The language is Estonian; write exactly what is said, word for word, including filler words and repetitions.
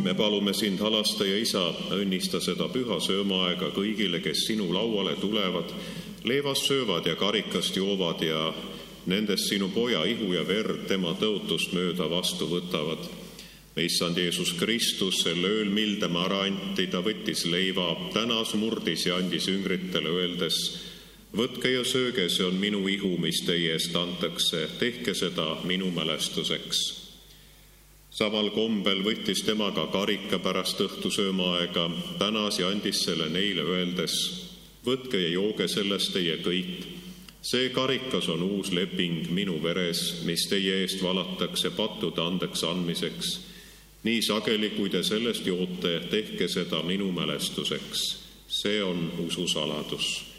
me palume sind, halastaja isa, õnnista seda püha söömaaega kõigile, kes sinu lauale tulevad, leevast söövad ja karikast joovad ja nendest sinu poja ihu ja verd tema tõotust mööda vastu võtavad. Issand Jeesus Kristus, sel ööl, mil tema ära anti, ta võttis leiva, tänas, murdis ja andis üngritele, öeldes: võtke ja sööge, see on minu ihu, mis teie eest antakse, tehke seda minu mälestuseks. Samal kombel võttis tema ka karika pärast õhtusöömaaega, tänas ja andis selle neile, öeldes: võtke ja jooge sellest teie kõik. See karikas on uus leping minu veres, mis teie eest valatakse pattude andeks andmiseks. Nii sageli, kui te sellest joote, tehke seda minu mälestuseks. See on ususaladus.